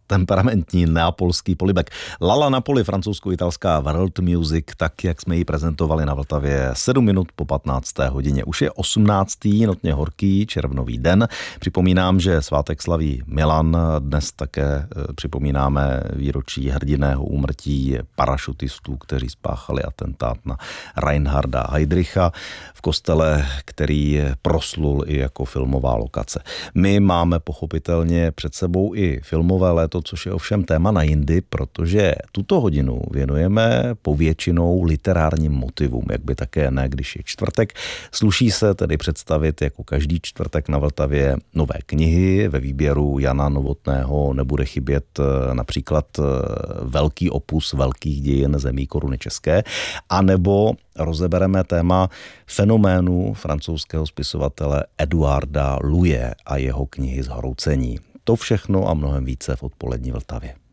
temperamentní neapolský polibek. Lala Napoli, francouzsko-italská world music, tak jak jsme ji prezentovali na Vltavě 7 minut po 15. hodině. Už je 18. notně horký červnový den. Připomínám, že svátek slaví Milan. Dnes také připomínáme výročí hrdinného úmrtí parašutistů, kteří spáchali atentát na Reinharda Heydricha v kostele, který proslul i jako filmová lokace. My máme pochopitelně před sebou i filmové léto, což je ovšem téma na jindy, protože tuto hodinu věnujeme povětšinou literárním motivům, jak by také ne, když je čtvrtek. Sluší se tedy představit jako každý čtvrtek na Vltavě nové knihy. Ve výběru Jana Novotného nebude chybět například velký opus velkých dějin zemí Koruny české, anebo rozebereme téma fenoménu francouzského spisovatele Eduarda Louye a jeho knihy Zhroucení. To všechno a mnohem více v odpolední Vltavě.